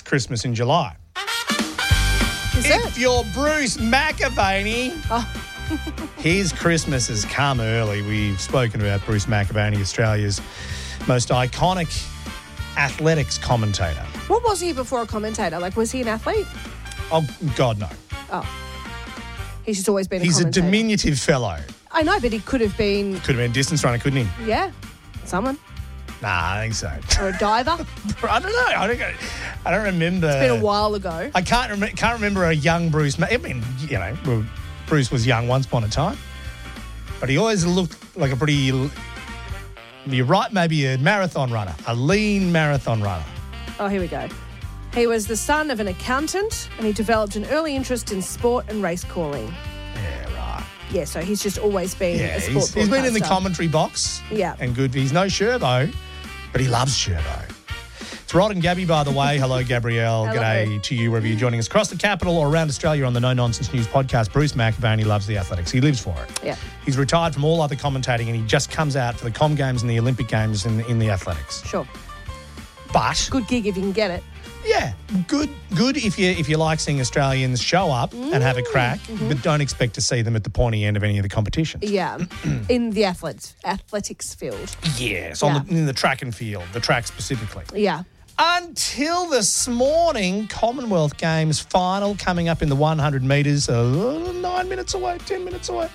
Christmas in July. If you're Bruce McAvaney, his Christmas has come early. We've spoken about Bruce McAvaney, Australia's most iconic athletics commentator. What was he before a commentator? Like, was he an athlete? Oh, God, no. Oh. He's just always been a He's commentator. a diminutive fellow. I know, but he could have been... Could have been a distance runner, couldn't he? Yeah, someone. Nah, I think so. Or a diver. I don't know. I don't remember. It's been a while ago. I can't remember a young Bruce. I mean, you know, well, Bruce was young once upon a time, but he always looked like a pretty. You're right, maybe a marathon runner, a lean marathon runner. Oh, here we go. He was the son of an accountant, and he developed an early interest in sport and race calling. Yeah, right. Yeah, so he's just always been a sport he's been in the broadcaster. commentary box. Yeah. And good. He's no Sherbo, but he loves Sherbo. It's Rod and Gabby, by the way. Hello, Gabrielle. Hello. G'day to you, wherever you're joining us. Across the capital or around Australia on the No Nonsense News podcast, Bruce McAvaney loves the athletics. He lives for it. Yeah. He's retired from all other commentating and he just comes out for the Com Games and the Olympic Games in the athletics. Sure. But Good gig if you can get it. yeah, good if you like seeing Australians show up and have a crack, but don't expect to see them at the pointy end of any of the competitions. Yeah. In the athletics field. Yes, Yeah. in the track and field, the track specifically. Yeah. Until this morning, Commonwealth Games final coming up in the 100 metres, 9 minutes away, 10 minutes away.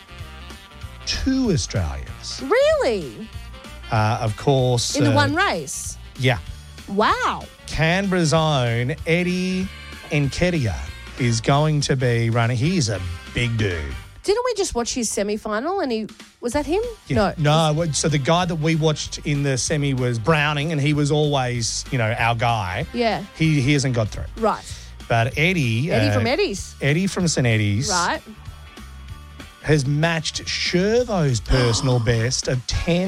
2 Australians. Really? Of course. In the one race? Yeah. Wow. Canberra's own Eddie Nketiah is going to be running. He's a big dude. Didn't we just watch his semi-final and was that him? Yeah. No. So the guy that we watched in the semi was Browning, and he was always, our guy. Yeah. He hasn't got through. Right. But Eddie from Eddie's. Eddie from St Eddie's. Right. Has matched Shervo's personal best of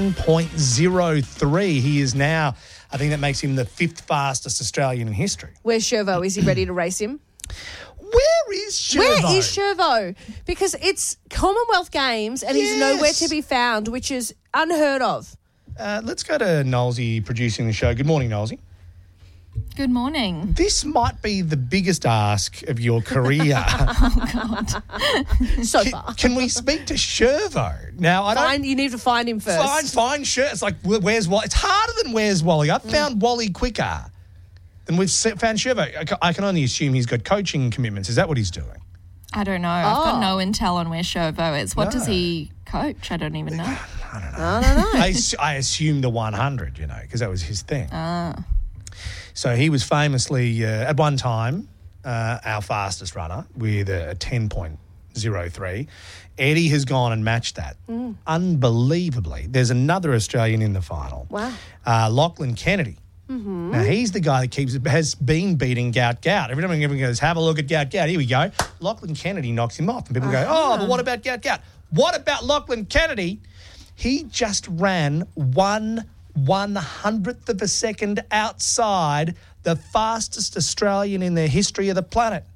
10.03. He is now, I think that makes him the 5th fastest Australian in history. Where's Shervo? Is he ready to race him? Where is Shervo? Where is Shervo? Because it's Commonwealth Games and he's nowhere to be found, which is unheard of. Let's go to Nolsey producing the show. Good morning, Nolsey. Good morning. This might be the biggest ask of your career. So far. Can we speak to Shervo? Now, You need to find him first. Find Shervo. It's like, where's Wally? It's harder than where's Wally. I found Wally quicker than we've found Shervo. I can only assume he's got coaching commitments. Is that what he's doing? I don't know. I've got no intel on where Shervo is. What does he coach? I don't even know. I don't know. I assumed the 100, because that was his thing. So he was famously, at one time, our fastest runner with a 10.03. Eddie has gone and matched that. Unbelievably. There's another Australian in the final. Wow. Lachlan Kennedy. Mm-hmm. Now, he's the guy that has been beating Gout. Every time everyone goes, have a look at Gout. Here we go. Lachlan Kennedy knocks him off. And people go, but what about Gout? What about Lachlan Kennedy? He just ran 1/100th of a second outside the fastest Australian in the history of the planet.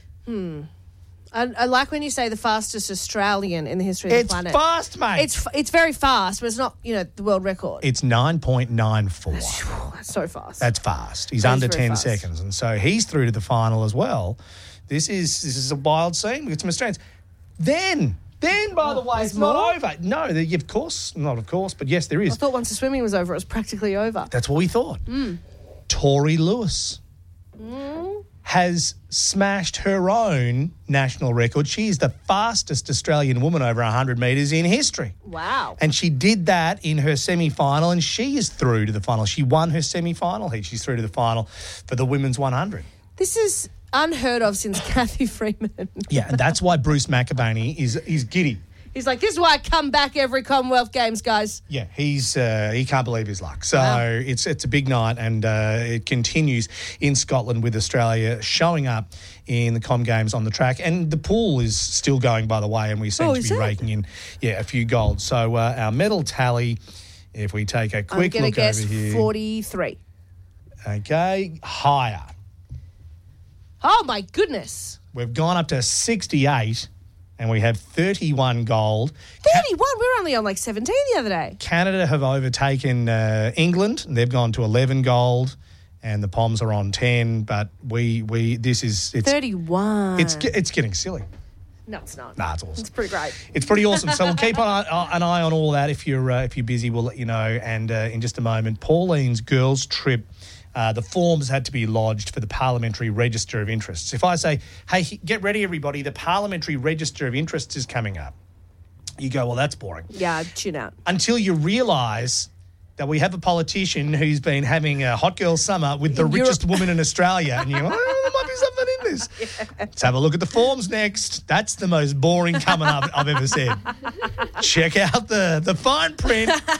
I like when you say the fastest Australian in the history of the planet. It's fast, mate. It's very fast, but it's not, the world record. It's 9.94. That's so fast. That's fast. He's That is under very 10 fast. seconds. And so he's through to the final as well. This is a wild scene. We've got some Australians. Then, by the way, it's not over. No, of course, not of course, but yes, there I is. thought once the swimming was over, it was practically over. That's what we thought. Tori Lewis has smashed her own national record. She's the fastest Australian woman over 100 metres in history. Wow. And she did that in her semi-final, and she is through to the final. She won her semi-final heat. She's through to the final for the women's 100. This is unheard of since Kathy Freeman. Yeah, and that's why Bruce McAvaney is giddy. He's like, this is why I come back every Commonwealth Games, guys. Yeah, he can't believe his luck. So Wow. it's a big night, and it continues in Scotland with Australia showing up in the Com Games on the track. And the pool is still going, by the way, and we seem to be raking in a few golds. So our medal tally, if we take a quick I'm look gonna guess over here. 43. Okay, higher. Oh, my goodness. We've gone up to 68, and we have 31 gold. 31? We were only on like 17 the other day. Canada have overtaken England. They've gone to 11 gold. and the Poms are on 10. But it's 31. It's getting silly. No, it's not. Nah, it's awesome. It's pretty great. It's pretty awesome. So we'll keep an eye on all that. If you're busy, we'll let you know. And in just a moment, Pauline's girls' trip. The forms had to be lodged for the Parliamentary Register of Interests. If I say, hey, get ready, everybody, the Parliamentary Register of Interests is coming up, you go, well, that's boring. Yeah, tune out. Until you realise that we have a politician who's been having a hot girl summer with the richest woman in Australia. And you go, there might be something in this. Yeah. Let's have a look at the forms next. That's the most boring coming up I've ever said. Check out the fine print.